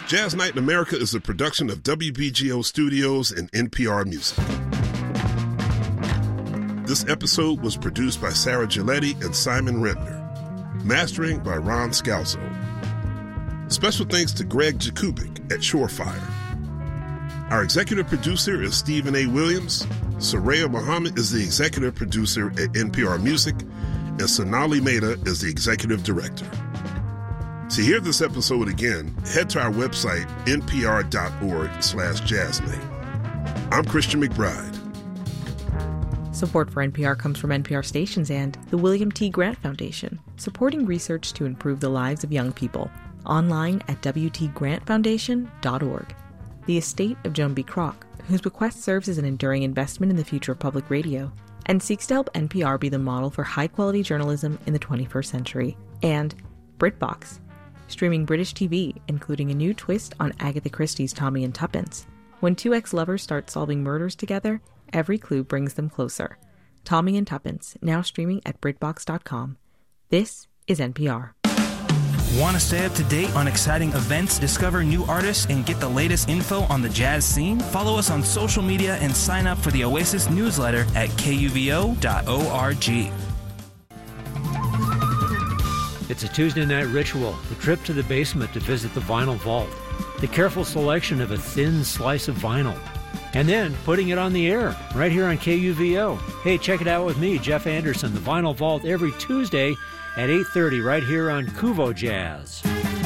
Jazz Night in America is a production of WBGO Studios and NPR Music. This episode was produced by Sarah Giletti and Simon Rentner. Mastering by Ron Scalzo. Special thanks to Greg Jakubik at Shorefire. Our executive producer is Stephen A. Williams. Soraya Muhammad is the executive producer at NPR Music, and Sonali Mehta is the executive director. To hear this episode again, head to our website, npr.org/jazznight. I'm Christian McBride. Support for NPR comes from NPR stations and the William T. Grant Foundation, supporting research to improve the lives of young people. Online at wtgrantfoundation.org. The estate of Joan B. Kroc, whose bequest serves as an enduring investment in the future of public radio and seeks to help NPR be the model for high-quality journalism in the 21st century. And BritBox, streaming British TV, including a new twist on Agatha Christie's Tommy and Tuppence. When two ex-lovers start solving murders together, every clue brings them closer. Tommy and Tuppence, now streaming at BritBox.com. This is NPR. Want to stay up to date on exciting events, discover new artists, and get the latest info on the jazz scene? Follow us on social media and sign up for the Oasis newsletter at kuvo.org. It's a Tuesday night ritual, the trip to the basement to visit the vinyl vault, the careful selection of a thin slice of vinyl, and then putting it on the air right here on KUVO. Hey, check it out with me, Jeff Anderson, the Vinyl Vault, every Tuesday at 8:30 right here on Kuvo Jazz.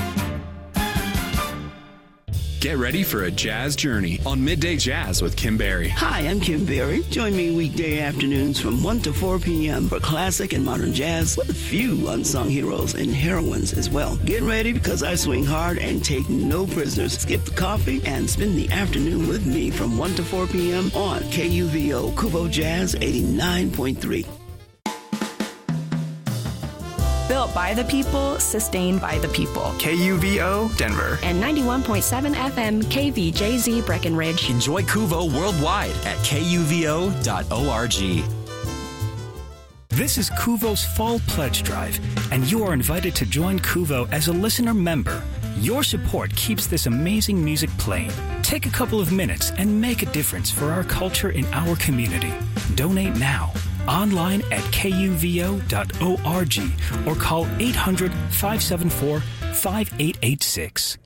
Get ready for a jazz journey on Midday Jazz with Kim Berry. Hi, I'm Kim Berry. Join me weekday afternoons from 1 to 4 p.m. for classic and modern jazz with a few unsung heroes and heroines as well. Get ready because I swing hard and take no prisoners. Skip the coffee and spend the afternoon with me from 1 to 4 p.m. on KUVO Kuvo Jazz 89.3. Built by the people, sustained by the people. KUVO, Denver. And 91.7 FM, KVJZ, Breckenridge. Enjoy Kuvo worldwide at kuvo.org. This is Kuvo's Fall Pledge Drive, and you are invited to join Kuvo as a listener member. Your support keeps this amazing music playing. Take a couple of minutes and make a difference for our culture in our community. Donate now. Online at kuvo.org or call 800-574-5886.